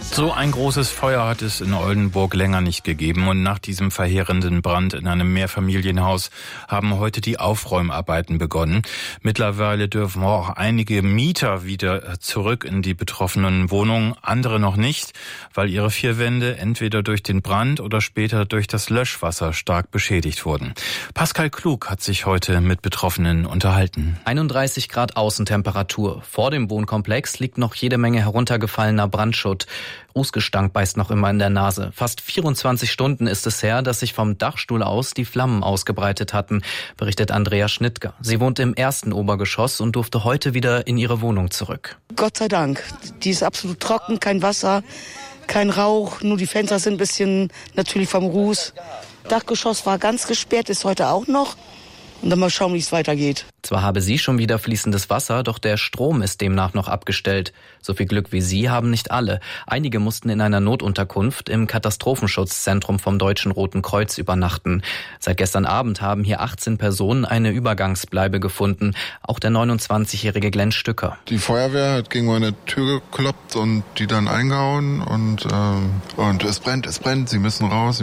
So ein großes Feuer hat es in Oldenburg länger nicht gegeben und nach diesem verheerenden Brand in einem Mehrfamilienhaus haben heute die Aufräumarbeiten begonnen. Mittlerweile dürfen auch einige Mieter wieder zurück in die betroffenen Wohnungen, andere noch nicht, weil ihre 4 Wände entweder durch den Brand oder später durch das Löschwasser stark beschädigt wurden. Pascal Klug hat sich heute mit Betroffenen unterhalten. 31 Grad Außentemperatur. Vor dem Wohnkomplex liegt noch jede Menge heruntergefallener Brandschutt. Rußgestank beißt noch immer in der Nase. Fast 24 Stunden ist es her, dass sich vom Dachstuhl aus die Flammen ausgebreitet hatten, berichtet Andrea Schnittger. Sie wohnt im 1. Obergeschoss und durfte heute wieder in ihre Wohnung zurück. Gott sei Dank. Die ist absolut trocken, kein Wasser, kein Rauch, nur die Fenster sind ein bisschen natürlich vom Ruß. Dachgeschoss war ganz gesperrt, ist heute auch noch. Und dann mal schauen, wie es weitergeht. Zwar habe sie schon wieder fließendes Wasser, doch der Strom ist demnach noch abgestellt. So viel Glück wie sie haben nicht alle. Einige mussten in einer Notunterkunft im Katastrophenschutzzentrum vom Deutschen Roten Kreuz übernachten. Seit gestern Abend haben hier 18 Personen eine Übergangsbleibe gefunden. Auch der 29-jährige Glenn Stücker. Die Feuerwehr hat gegen meine Tür gekloppt und die dann eingehauen und es brennt, sie müssen raus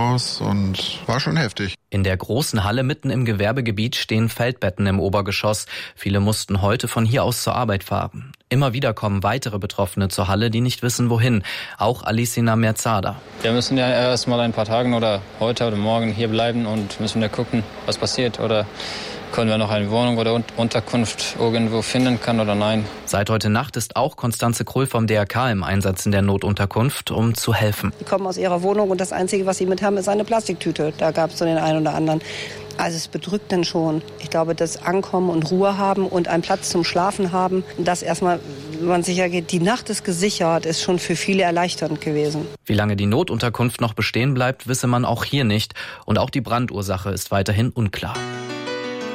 und war schon heftig. In der großen Halle mitten im Gewerbegebiet stehen Feldbetten im Obergeschoss. Viele mussten heute von hier aus zur Arbeit fahren. Immer wieder kommen weitere Betroffene zur Halle, die nicht wissen, wohin. Auch Alicina Merzada. Wir müssen ja erst mal ein paar Tage oder heute oder morgen hier bleiben und müssen ja gucken, was passiert. Oder können wir noch eine Wohnung oder Unterkunft irgendwo finden kann oder nein. Seit heute Nacht ist auch Konstanze Krull vom DRK im Einsatz in der Notunterkunft, um zu helfen. Die kommen aus ihrer Wohnung und das Einzige, was sie mit haben, ist eine Plastiktüte. Da gab es so den einen oder anderen. Also es bedrückt dann schon. Ich glaube, das Ankommen und Ruhe haben und einen Platz zum Schlafen haben, das erstmal, wenn man sicher geht, die Nacht ist gesichert, ist schon für viele erleichternd gewesen. Wie lange die Notunterkunft noch bestehen bleibt, wisse man auch hier nicht. Und auch die Brandursache ist weiterhin unklar.